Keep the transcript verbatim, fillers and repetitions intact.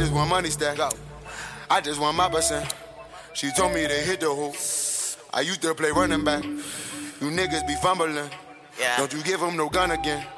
just want money stack. Go. I just want my percent. She told me to hit the hoop. I used to play running back. You niggas be fumbling. Yeah. Don't you give him no gun again.